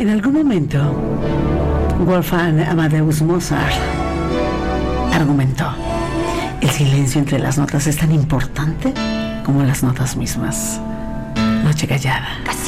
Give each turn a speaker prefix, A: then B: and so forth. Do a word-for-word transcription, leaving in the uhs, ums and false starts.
A: En algún momento, Wolfgang Amadeus Mozart argumentó: el silencio entre las notas es tan importante como las notas mismas. Noche callada.